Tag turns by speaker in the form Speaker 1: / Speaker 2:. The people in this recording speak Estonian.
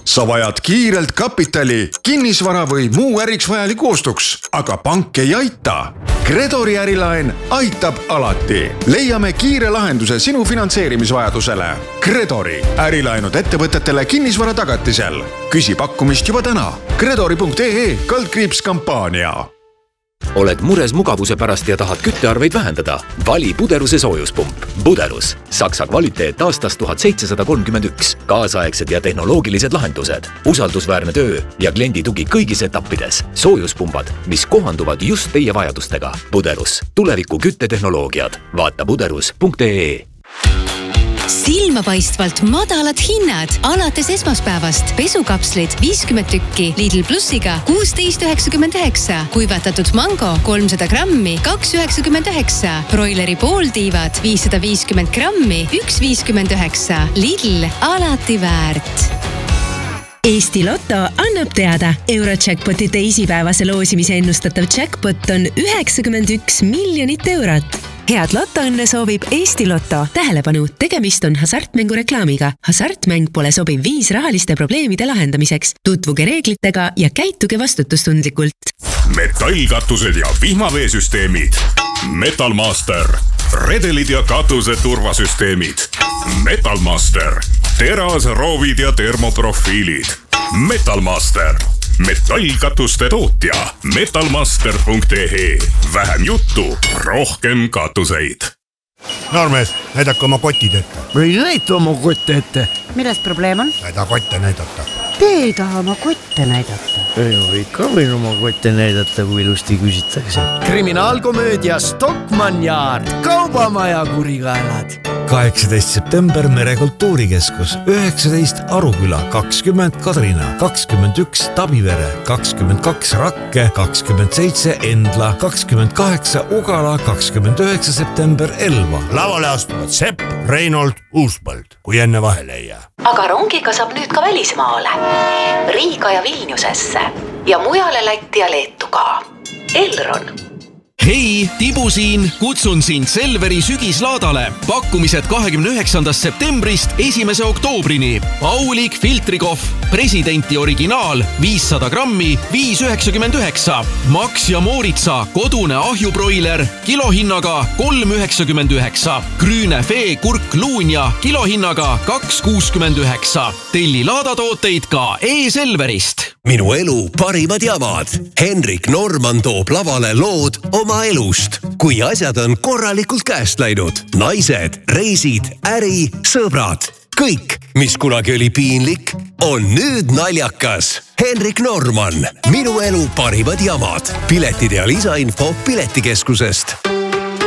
Speaker 1: Sa vajad kiirelt kapitali, kinnisvara või muu äriks vajaliku ostuks, aga pank ei aita. Credori ärilaen aitab alati. Leiame kiire lahenduse sinu finantseerimisvajadusele. Credori ärilaenud ettevõtetele kinnisvara tagatisel. Küsi pakkumist juba täna. Credori.ee/kampaania.
Speaker 2: Oled mures mugavuse pärast ja tahad küttearveid vähendada? Vali Buderuse soojuspump. Buderus. Saksa kvaliteet aastast 1731. Kaasaegsed ja tehnoloogilised lahendused. Usaldusväärne töö ja kliendi tugi kõigis etappides. Soojuspumbad, mis kohanduvad just teie vajadustega. Buderus. Tuleviku küttetehnoloogiad. Vaata buderus.ee.
Speaker 3: Silmapaistvalt madalad hinnad alates esmaspäevast. Pesukapslid 50 tükki Lidl Plussiga 16,99. Kuivatatud mango 300 grammi 2,99. Broileri pooltiivad 550 grammi 1,59. Lidl alati väärt.
Speaker 4: Eesti Lotto annab teada. Eurojackpoti teisipäevase loosimise ennustatav jackpot on 91 miljonit eurot. Head lotoõnne soovib Eesti Lotto. Tähelepanu, tegemist on hasartmängureklaamiga. Hasartmäng pole sobiv viis rahaliste probleemide lahendamiseks. Tutvuge reeglitega ja käituge vastutustundlikult.
Speaker 5: Metallkatused ja vihmaveesüsteemid. Metalmaster. Redelid ja katuse turvasüsteemid. Metalmaster. Terasroovid ja termoprofiilid. Metalmaster. Metallkatuste tootja. Metalmaster.ee. Vähem juttu, rohkem katuseid.
Speaker 6: Noormees, näidake oma kotid ette.
Speaker 7: Või näita oma kotte ette.
Speaker 8: Milles probleem on?
Speaker 6: Näida kotte näidata.
Speaker 8: Te ei taha oma kotte näidata.
Speaker 7: Ei, ikka võin oma kotte näidata, kui ilusti küsitakse. Kriminaalkomöödia Stockmann Yard. Kaubamaja kurikaelad.
Speaker 9: 18 september Merekultuurikeskus, 19 Aruküla, 20 Kadrina, 21 Tabivere, 22 Rakke, 27 Endla, 28 Ugala, 29 september Elva.
Speaker 6: Lavale astuvad Sepp, Reinold, Uuspõld, kui enne vahele ei jää.
Speaker 10: Aga rongiga saab nüüd ka välismaale. Riiga ja Vilniusesse ja mujale Lätti ja Leetu ka. Elron.
Speaker 11: Hei, Tibu siin, kutsun sind Selveri sügislaadale. Pakkumised 29. septembrist 1. oktoobrini. Aulik filtrikohv, presidenti originaal, 500 grammi, 5,99. Max ja Mooritsa, kodune ahjubroiler, kilohinnaga 3,99. Grüne Fee kurkluunja, kilohinnaga 2,69. Telli laadatooteid ka e-Selverist.
Speaker 12: Minu elu parimad jamad. Henrik Norman toob lavale lood oma elust. Kui asjad on korralikult käest läinud. Naised, reisid, äri, sõbrad. Kõik, mis kunagi oli piinlik, on nüüd naljakas. Henrik Norman. Minu elu parimad jamad. Piletid ja lisainfo Piletikeskusest.